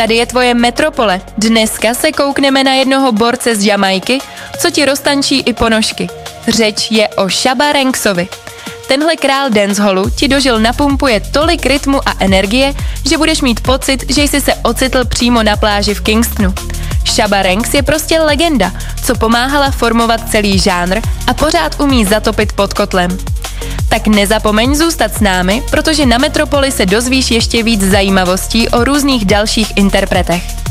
Tady je tvoje metropole. Dneska se koukneme na jednoho borce z Jamajky, co ti roztančí i ponožky. Řeč je o Shabba Ranksovi. Tenhle král dancehallu ti dožil napumpuje tolik rytmu a energie, že budeš mít pocit, že jsi se ocitl přímo na pláži v Kingstonu. Shabba Ranks je prostě legenda, co pomáhala formovat celý žánr a pořád umí zatopit pod kotlem. Tak nezapomeň zůstat s námi, protože na Metropoli se dozvíš ještě víc zajímavostí o různých dalších interpretech.